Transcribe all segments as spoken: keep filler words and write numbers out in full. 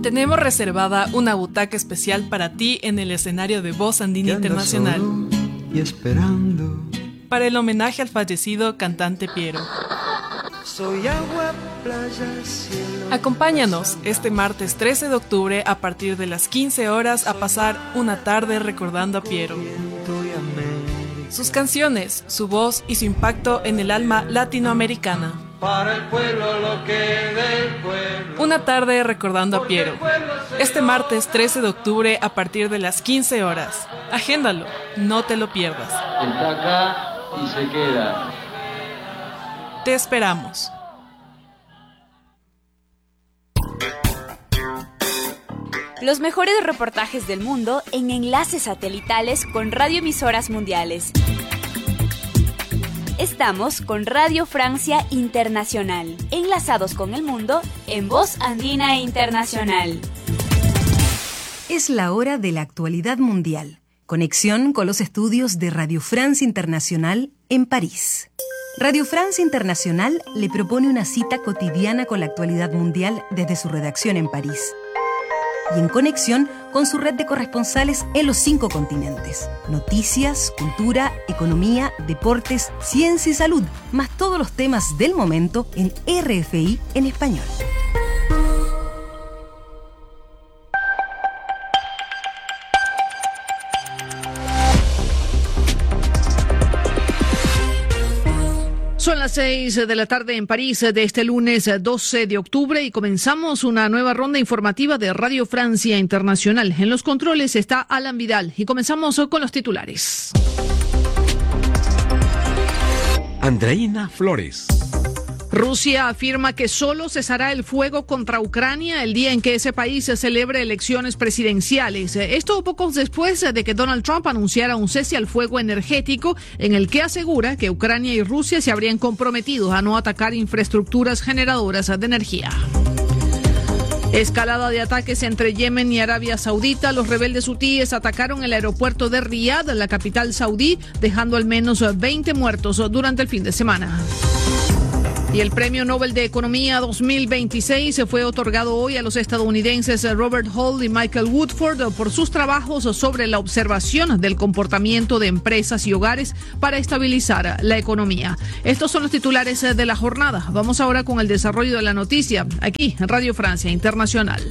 Tenemos reservada una butaca especial para ti en el escenario de Voz Andina Internacional. Y esperando. Para el homenaje al fallecido cantante Piero. Soy agua, playa, cielo. Acompáñanos este martes trece de octubre a partir de las quince horas a pasar una tarde recordando a Piero. Sus canciones, su voz y su impacto en el alma latinoamericana. Para el pueblo lo que del pueblo. Una tarde recordando a Piero. Este martes trece de octubre a partir de las quince horas. Agéndalo, no te lo pierdas. Está acá y se queda. Te esperamos. Los mejores reportajes del mundo en enlaces satelitales con radioemisoras mundiales. Estamos con Radio Francia Internacional, enlazados con el mundo en Voz Andina Internacional. Es la hora de la actualidad mundial. Conexión con los estudios de Radio France Internacional en París. Radio France Internacional le propone una cita cotidiana con la actualidad mundial desde su redacción en París. Y en conexión con su red de corresponsales en los cinco continentes. Noticias, cultura, economía, deportes, ciencia y salud, más todos los temas del momento en R F I en español. Son las seis de la tarde en París de este lunes doce de octubre y comenzamos una nueva ronda informativa de Radio Francia Internacional. En los controles está Alan Vidal y comenzamos con los titulares. Andreina Flores. Rusia afirma que solo cesará el fuego contra Ucrania el día en que ese país celebre elecciones presidenciales. Esto pocos después de que Donald Trump anunciara un cese al fuego energético en el que asegura que Ucrania y Rusia se habrían comprometido a no atacar infraestructuras generadoras de energía. Escalada de ataques entre Yemen y Arabia Saudita. Los rebeldes hutíes atacaron el aeropuerto de Riad, la capital saudí, dejando al menos veinte muertos durante el fin de semana. Y el Premio Nobel de Economía dos mil veintiséis se fue otorgado hoy a los estadounidenses Robert Hall y Michael Woodford por sus trabajos sobre la observación del comportamiento de empresas y hogares para estabilizar la economía. Estos son los titulares de la jornada. Vamos ahora con el desarrollo de la noticia, aquí en Radio Francia Internacional.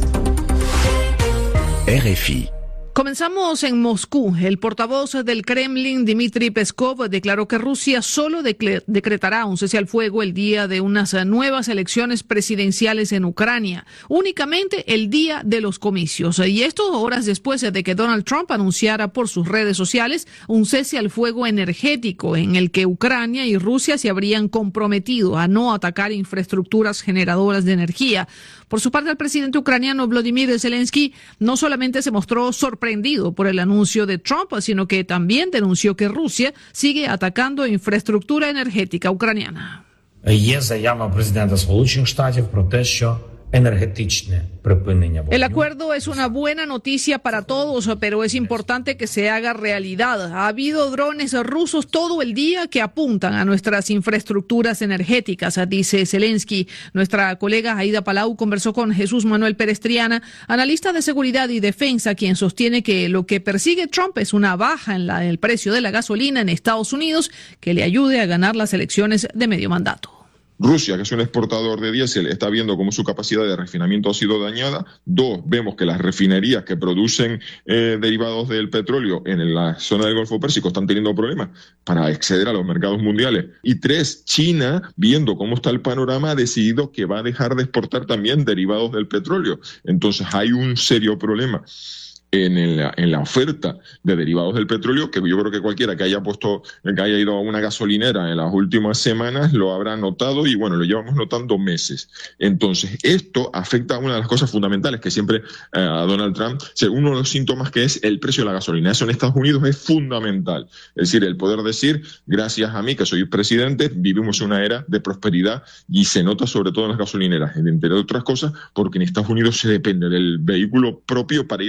R F I. Comenzamos en Moscú. El portavoz del Kremlin, Dmitry Peskov, declaró que Rusia solo decre- decretará un cese al fuego el día de unas nuevas elecciones presidenciales en Ucrania, únicamente el día de los comicios. Y esto horas después de que Donald Trump anunciara por sus redes sociales un cese al fuego energético en el que Ucrania y Rusia se habrían comprometido a no atacar infraestructuras generadoras de energía. Por su parte, el presidente ucraniano Volodymyr Zelensky no solamente se mostró sorprendido por el anuncio de Trump, sino que también denunció que Rusia sigue atacando infraestructura energética ucraniana. Є заява президента Сполучених Штатів про те, що energetyczne припинення вогню. El acuerdo es una buena noticia para todos, pero es importante que se haga realidad. Ha habido drones rusos todo el día que apuntan a nuestras infraestructuras energéticas, dice Zelensky. Nuestra colega Aida Palau conversó con Jesús Manuel Pérez Triana, analista de seguridad y defensa, quien sostiene que lo que persigue Trump es una baja en la, el precio de la gasolina en Estados Unidos que le ayude a ganar las elecciones de medio mandato. Rusia, que es un exportador de diésel, está viendo cómo su capacidad de refinamiento ha sido dañada. Dos, vemos que las refinerías que producen eh, derivados del petróleo en la zona del Golfo Pérsico están teniendo problemas para acceder a los mercados mundiales. Y tres, China, viendo cómo está el panorama, ha decidido que va a dejar de exportar también derivados del petróleo. Entonces hay un serio problema en, el, en la oferta de derivados del petróleo, que yo creo que cualquiera que haya puesto, que haya ido a una gasolinera en las últimas semanas lo habrá notado, y bueno, lo llevamos notando meses. Entonces, esto afecta a una de las cosas fundamentales que siempre eh, a Donald Trump, uno de los síntomas, que es el precio de la gasolina. Eso en Estados Unidos es fundamental. Es decir, el poder decir, gracias a mí que soy presidente, vivimos una era de prosperidad, y se nota sobre todo en las gasolineras, entre otras cosas, porque en Estados Unidos se depende del vehículo propio para ir a todas partes.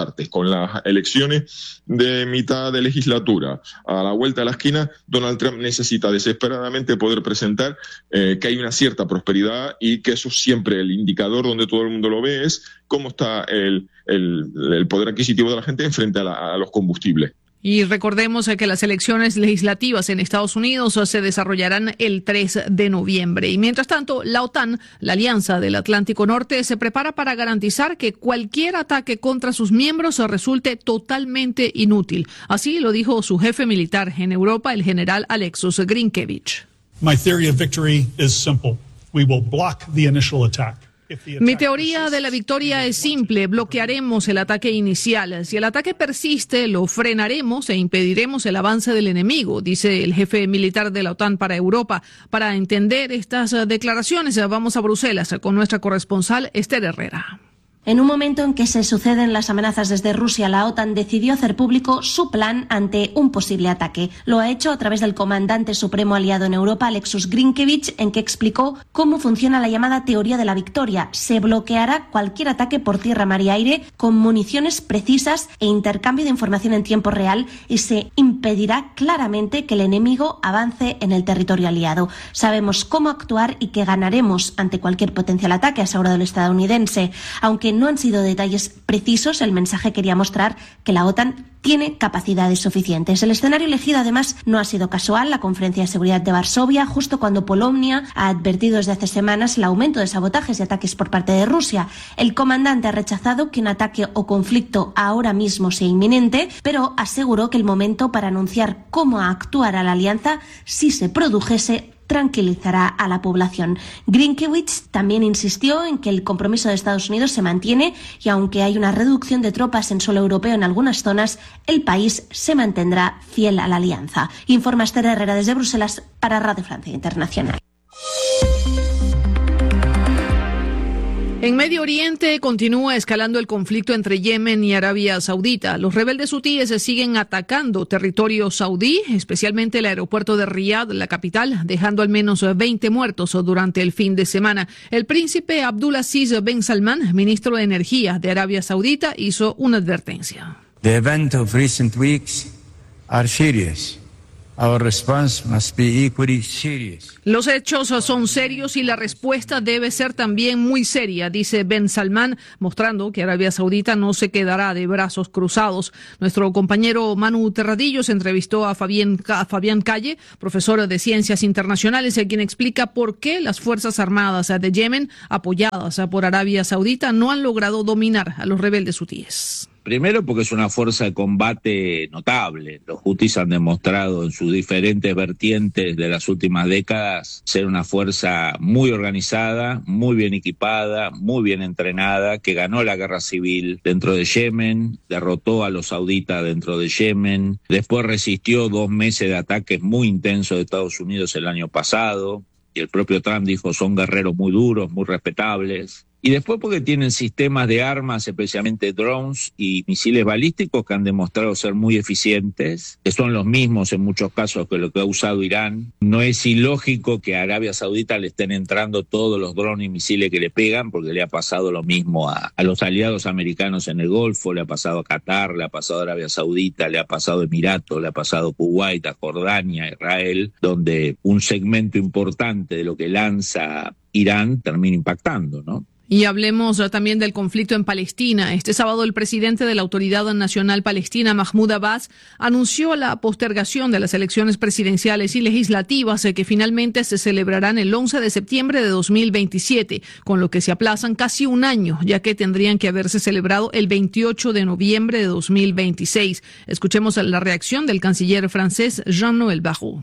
partes. Con las elecciones de mitad de legislatura a la vuelta de la esquina, Donald Trump necesita desesperadamente poder presentar eh, que hay una cierta prosperidad y que eso siempre el indicador donde todo el mundo lo ve es cómo está el, el, el poder adquisitivo de la gente en frente a, la, a los combustibles. Y recordemos que las elecciones legislativas en Estados Unidos se desarrollarán el tres de noviembre. Y mientras tanto, la OTAN, la Alianza del Atlántico Norte, se prepara para garantizar que cualquier ataque contra sus miembros resulte totalmente inútil. Así lo dijo su jefe militar en Europa, el general Alexus Grinkevich. My theory of victory is simple. We will block the initial attack. Mi teoría de la victoria es simple, bloquearemos el ataque inicial. Si el ataque persiste, lo frenaremos e impediremos el avance del enemigo, dice el jefe militar de la OTAN para Europa. Para entender estas declaraciones, vamos a Bruselas con nuestra corresponsal Esther Herrera. En un momento en que se suceden las amenazas desde Rusia, la OTAN decidió hacer público su plan ante un posible ataque. Lo ha hecho a través del comandante supremo aliado en Europa, Alexus Grinkevich, en que explicó cómo funciona la llamada teoría de la victoria. Se bloqueará cualquier ataque por tierra, mar y aire con municiones precisas e intercambio de información en tiempo real y se impedirá claramente que el enemigo avance en el territorio aliado. Sabemos cómo actuar y que ganaremos ante cualquier potencial ataque, ha asegurado el estadounidense. Aunque no han sido detalles precisos, el mensaje quería mostrar que la OTAN tiene capacidades suficientes. El escenario elegido, además, no ha sido casual. La Conferencia de Seguridad de Varsovia, justo cuando Polonia ha advertido desde hace semanas el aumento de sabotajes y ataques por parte de Rusia. El comandante ha rechazado que un ataque o conflicto ahora mismo sea inminente, pero aseguró que el momento para anunciar cómo actuará la alianza, si se produjese, tranquilizará a la población. Grinkevich también insistió en que el compromiso de Estados Unidos se mantiene y aunque hay una reducción de tropas en suelo europeo en algunas zonas, el país se mantendrá fiel a la alianza. Informa Esther Herrera desde Bruselas para Radio Francia Internacional. En Medio Oriente continúa escalando el conflicto entre Yemen y Arabia Saudita. Los rebeldes hutíes siguen atacando territorio saudí, especialmente el aeropuerto de Riyadh, la capital, dejando al menos veinte muertos durante el fin de semana. El príncipe Abdulaziz Ben Salman, ministro de Energía de Arabia Saudita, hizo una advertencia. The events of recent weeks are serious. Our response must be equally serious. Los hechos son serios y la respuesta debe ser también muy seria, dice Ben Salman, mostrando que Arabia Saudita no se quedará de brazos cruzados. Nuestro compañero Manu Terradillos entrevistó a Fabián, a Fabián Calle, profesor de Ciencias Internacionales, quien explica por qué las Fuerzas Armadas de Yemen, apoyadas por Arabia Saudita, no han logrado dominar a los rebeldes hutíes. Primero porque es una fuerza de combate notable. Los hutis han demostrado en sus diferentes vertientes de las últimas décadas ser una fuerza muy organizada, muy bien equipada, muy bien entrenada, que ganó la guerra civil dentro de Yemen, derrotó a los sauditas dentro de Yemen, después resistió dos meses de ataques muy intensos de Estados Unidos el año pasado, y el propio Trump dijo son guerreros muy duros, muy respetables. Y después porque tienen sistemas de armas, especialmente drones y misiles balísticos que han demostrado ser muy eficientes, que son los mismos en muchos casos que lo que ha usado Irán. No es ilógico que a Arabia Saudita le estén entrando todos los drones y misiles que le pegan, porque le ha pasado lo mismo a, a los aliados americanos en el Golfo, le ha pasado a Qatar, le ha pasado a Arabia Saudita, le ha pasado a Emiratos, le ha pasado a Kuwait, a Jordania, a Israel, donde un segmento importante de lo que lanza Irán termina impactando, ¿no? Y hablemos también del conflicto en Palestina. Este sábado el presidente de la Autoridad Nacional Palestina, Mahmoud Abbas, anunció la postergación de las elecciones presidenciales y legislativas que finalmente se celebrarán el once de septiembre de dos mil veintisiete, con lo que se aplazan casi un año, ya que tendrían que haberse celebrado el veintiocho de noviembre de dos mil veintiséis. Escuchemos la reacción del canciller francés Jean-Noël Barrot.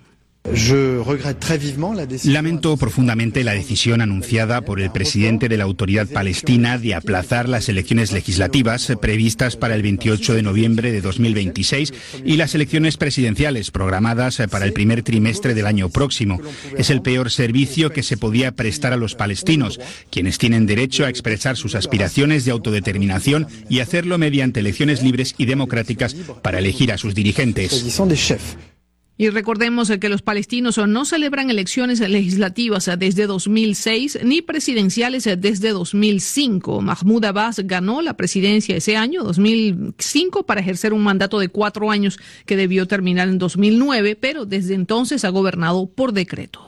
Lamento profundamente la decisión anunciada por el presidente de la Autoridad Palestina de aplazar las elecciones legislativas previstas para el veintiocho de noviembre de dos mil veintiséis y las elecciones presidenciales programadas para el primer trimestre del año próximo. Es el peor servicio que se podía prestar a los palestinos, quienes tienen derecho a expresar sus aspiraciones de autodeterminación y hacerlo mediante elecciones libres y democráticas para elegir a sus dirigentes. Y recordemos que los palestinos no celebran elecciones legislativas desde dos mil seis ni presidenciales desde dos mil cinco. Mahmoud Abbas ganó la presidencia ese año, dos mil cinco, para ejercer un mandato de cuatro años que debió terminar en dos mil nueve, pero desde entonces ha gobernado por decreto.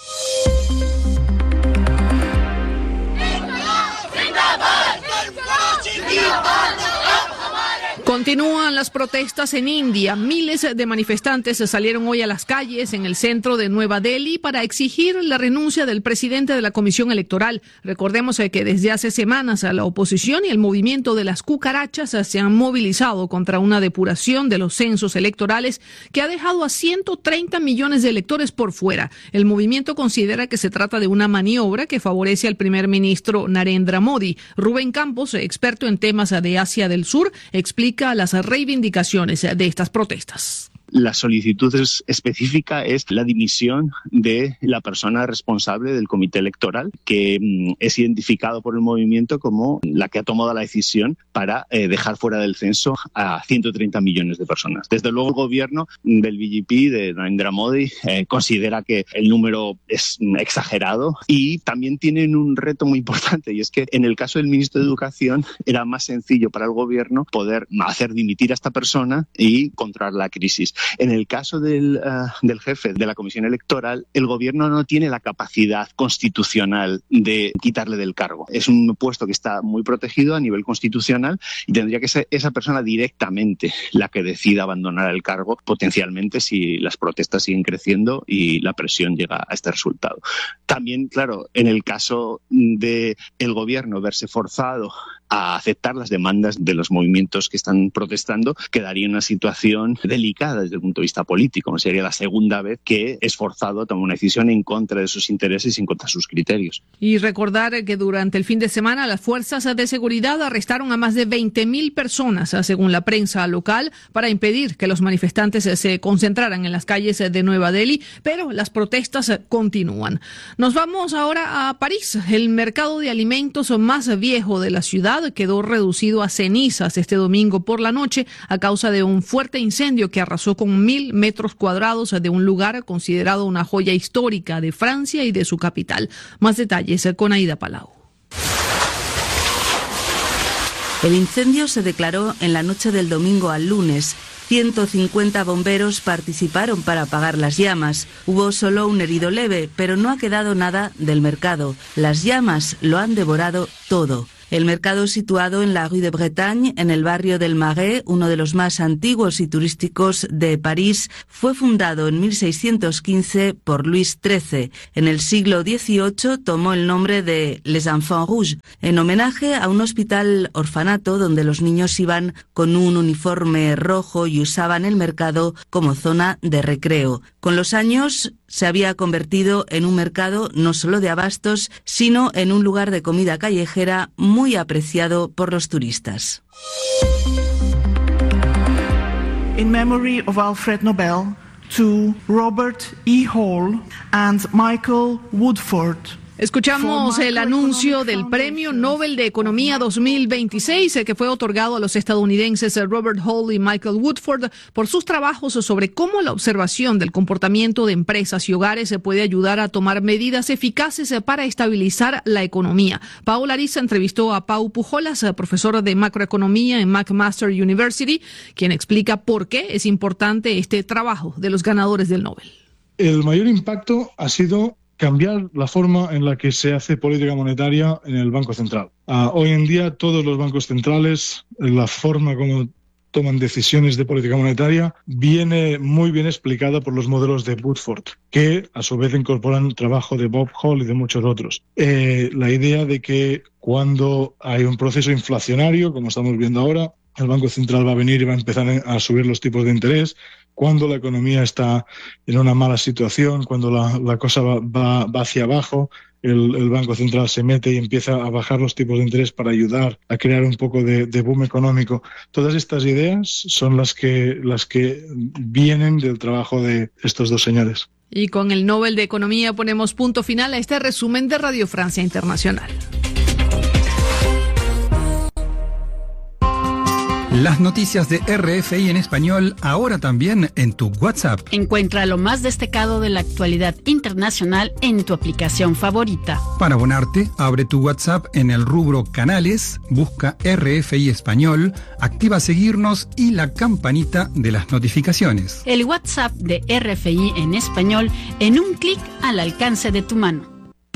Continúan las protestas en India. Miles de manifestantes salieron hoy a las calles en el centro de Nueva Delhi para exigir la renuncia del presidente de la Comisión Electoral. Recordemos que desde hace semanas la oposición y el movimiento de las cucarachas se han movilizado contra una depuración de los censos electorales que ha dejado a ciento treinta millones de electores por fuera. El movimiento considera que se trata de una maniobra que favorece al primer ministro Narendra Modi. Rubén Campos, experto en temas de Asia del Sur, explica las reivindicaciones de estas protestas. La solicitud es específica es la dimisión de la persona responsable del comité electoral, que mm, es identificado por el movimiento como la que ha tomado la decisión para eh, dejar fuera del censo a ciento treinta millones de personas. Desde luego el gobierno del B J P, de Narendra Modi, eh, considera que el número es exagerado y también tienen un reto muy importante, y es que en el caso del ministro de Educación era más sencillo para el gobierno poder hacer dimitir a esta persona y controlar la crisis. En el caso del, uh, del jefe de la Comisión Electoral, el gobierno no tiene la capacidad constitucional de quitarle del cargo. Es un puesto que está muy protegido a nivel constitucional y tendría que ser esa persona directamente la que decida abandonar el cargo, potencialmente, si las protestas siguen creciendo y la presión llega a este resultado. También, claro, en el caso de el gobierno verse forzado a aceptar las demandas de los movimientos que están protestando, quedaría en una situación delicada desde el punto de vista político. Sería la segunda vez que es forzado a tomar una decisión en contra de sus intereses y en contra de sus criterios. Y recordar que durante el fin de semana las fuerzas de seguridad arrestaron a más de veinte mil personas, según la prensa local, para impedir que los manifestantes se concentraran en las calles de Nueva Delhi, pero las protestas continúan. Nos vamos ahora a París. El mercado de alimentos más viejo de la ciudad quedó reducido a cenizas este domingo por la noche a causa de un fuerte incendio que arrasó con mil metros cuadrados de un lugar considerado una joya histórica de Francia y de su capital. Más detalles con Aida Palau. El incendio se declaró en la noche del domingo al lunes. ciento cincuenta bomberos participaron para apagar las llamas. Hubo solo un herido leve, pero no ha quedado nada del mercado. Las llamas lo han devorado todo. El mercado, situado en la Rue de Bretagne, en el barrio del Marais, uno de los más antiguos y turísticos de París, fue fundado en mil seiscientos quince por Luis trece. En el siglo dieciocho tomó el nombre de Les Enfants Rouges, en homenaje a un hospital orfanato donde los niños iban con un uniforme rojo y usaban el mercado como zona de recreo. Con los años se había convertido en un mercado no solo de abastos, sino en un lugar de comida callejera muy apreciado por los turistas. In memory of Alfred Nobel, to Robert E. Hall and Michael Woodford. Escuchamos el anuncio del Premio Nobel de Economía dos mil veintiséis que fue otorgado a los estadounidenses Robert Hall y Michael Woodford por sus trabajos sobre cómo la observación del comportamiento de empresas y hogares se puede ayudar a tomar medidas eficaces para estabilizar la economía. Paola Ariza entrevistó a Pau Pujolas, profesora de macroeconomía en McMaster University, quien explica por qué es importante este trabajo de los ganadores del Nobel. El mayor impacto ha sido cambiar la forma en la que se hace política monetaria en el Banco Central. Uh, hoy en día todos los bancos centrales, la forma como toman decisiones de política monetaria, viene muy bien explicada por los modelos de Woodford, que a su vez incorporan trabajo de Bob Hall y de muchos otros. Eh, la idea de que cuando hay un proceso inflacionario, como estamos viendo ahora, el Banco Central va a venir y va a empezar a subir los tipos de interés. Cuando la economía está en una mala situación, cuando la, la cosa va, va, va hacia abajo, el, el Banco Central se mete y empieza a bajar los tipos de interés para ayudar a crear un poco de, de boom económico. Todas estas ideas son las que, las que vienen del trabajo de estos dos señores. Y con el Nobel de Economía ponemos punto final a este resumen de Radio Francia Internacional. Las noticias de R F I en español ahora también en tu WhatsApp. Encuentra lo más destacado de la actualidad internacional en tu aplicación favorita. Para abonarte, abre tu WhatsApp en el rubro Canales, busca R F I Español, activa seguirnos y la campanita de las notificaciones. El WhatsApp de R F I en español en un clic al alcance de tu mano.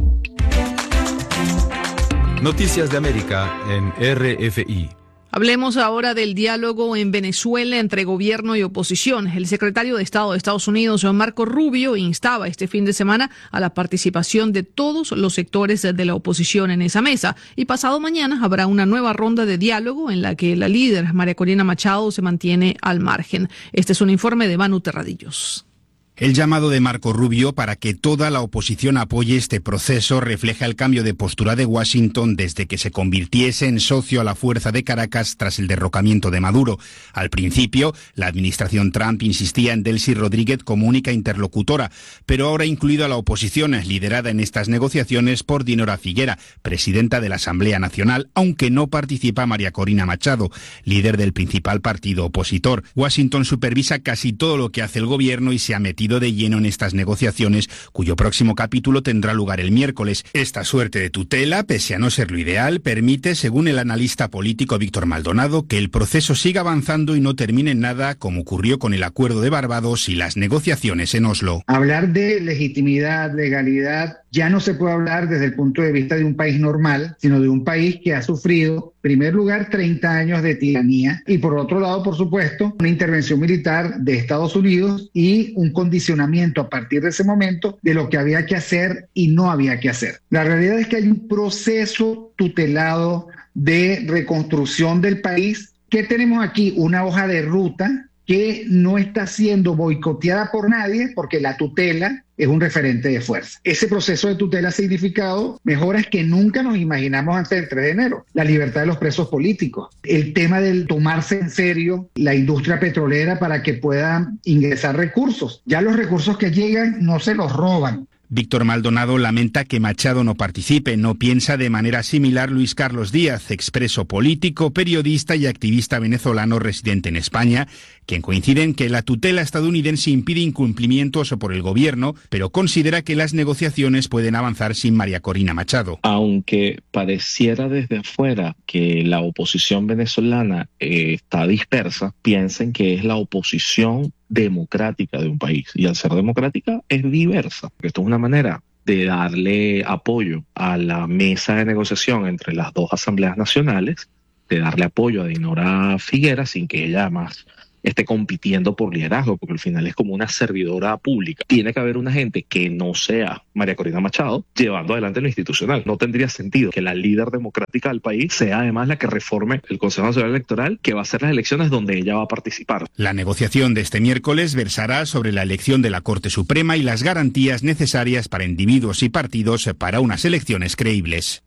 Noticias de América en R F I. Hablemos ahora del diálogo en Venezuela entre gobierno y oposición. El secretario de Estado de Estados Unidos, Marco Rubio, instaba este fin de semana a la participación de todos los sectores de la oposición en esa mesa. Y pasado mañana habrá una nueva ronda de diálogo en la que la líder, María Corina Machado, se mantiene al margen. Este es un informe de Manu Terradillos. El llamado de Marco Rubio para que toda la oposición apoye este proceso refleja el cambio de postura de Washington desde que se convirtiese en socio a la fuerza de Caracas tras el derrocamiento de Maduro. Al principio, la administración Trump insistía en Delcy Rodríguez como única interlocutora, pero ahora ha incluido a la oposición, liderada en estas negociaciones por Dinora Figuera, presidenta de la Asamblea Nacional, aunque no participa María Corina Machado, líder del principal partido opositor. Washington supervisa casi todo lo que hace el gobierno y se ha metido de lleno en estas negociaciones, cuyo próximo capítulo tendrá lugar el miércoles. Esta suerte de tutela, pese a no ser lo ideal, permite, según el analista político Víctor Maldonado, que el proceso siga avanzando y no termine en nada, como ocurrió con el Acuerdo de Barbados y las negociaciones en Oslo. Hablar de legitimidad, legalidad, ya no se puede hablar desde el punto de vista de un país normal, sino de un país que ha sufrido, en primer lugar, treinta años de tiranía y, por otro lado, por supuesto, una intervención militar de Estados Unidos y un condicionamiento a partir de ese momento de lo que había que hacer y no había que hacer. La realidad es que hay un proceso tutelado de reconstrucción del país. ¿Qué tenemos aquí? Una hoja de ruta que no está siendo boicoteada por nadie porque la tutela es un referente de fuerza. Ese proceso de tutela ha significado mejoras que nunca nos imaginamos antes del tres de enero. La libertad de los presos políticos, el tema del tomarse en serio la industria petrolera para que puedan ingresar recursos. Ya los recursos que llegan no se los roban. Víctor Maldonado lamenta que Machado no participe. No piensa de manera similar Luis Carlos Díaz, expreso político, periodista y activista venezolano residente en España, quien coincide en que la tutela estadounidense impide incumplimientos por el gobierno, pero considera que las negociaciones pueden avanzar sin María Corina Machado. Aunque pareciera desde afuera que la oposición venezolana eh, está dispersa, piensen que es la oposición democrática de un país, y al ser democrática es diversa. Esto es una manera de darle apoyo a la mesa de negociación entre las dos asambleas nacionales, de darle apoyo a Dinora Figuera sin que ella más esté compitiendo por liderazgo, porque al final es como una servidora pública. Tiene que haber una gente que no sea María Corina Machado llevando adelante lo institucional. No tendría sentido que la líder democrática del país sea además la que reforme el Consejo Nacional Electoral, que va a ser las elecciones donde ella va a participar. La negociación de este miércoles versará sobre la elección de la Corte Suprema y las garantías necesarias para individuos y partidos para unas elecciones creíbles.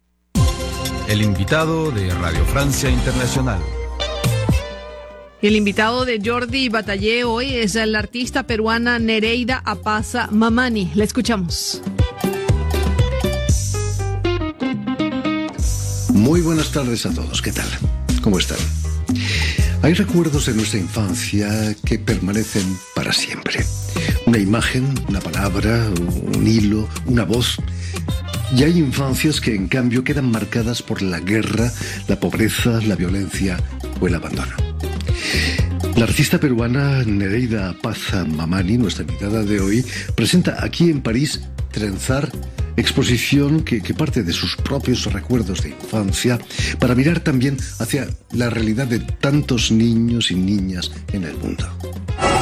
El invitado de Radio Francia Internacional. El invitado de Jordi Batallé hoy es la artista peruana Nereida Apaza Mamani. La escuchamos. Muy buenas tardes a todos. ¿Qué tal? ¿Cómo están? Hay recuerdos de nuestra infancia que permanecen para siempre. Una imagen, una palabra, un hilo, una voz. Y hay infancias que en cambio quedan marcadas por la guerra, la pobreza, la violencia o el abandono. La artista peruana Nereida Apaza Mamani, nuestra invitada de hoy, presenta aquí en París Trenzar, exposición que, que parte de sus propios recuerdos de infancia para mirar también hacia la realidad de tantos niños y niñas en el mundo.